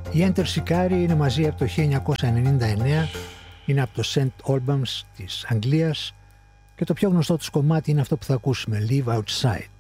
Οι Enter Shikari είναι μαζί από το 1999, είναι από το St. Albans της Αγγλίας και το πιο γνωστό τους κομμάτι είναι αυτό που θα ακούσουμε, Live Outside.